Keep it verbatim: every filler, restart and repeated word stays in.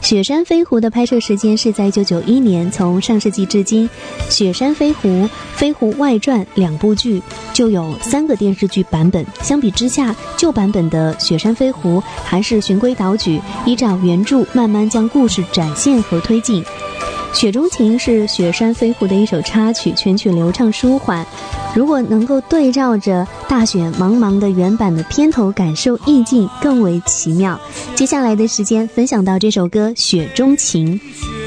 雪山飞狐的拍摄时间是在一九九一年，从上世纪至今，雪山飞狐、飞狐外传两部剧就有三个电视剧版本。相比之下，旧版本的雪山飞狐还是循规蹈矩，依照原著慢慢将故事展现和推进。雪中情是雪山飞狐的一首插曲，全曲流畅舒缓，如果能够对照着大雪茫茫的原版的片头，感受意境更为奇妙。接下来的时间分享到这首歌《雪中情》。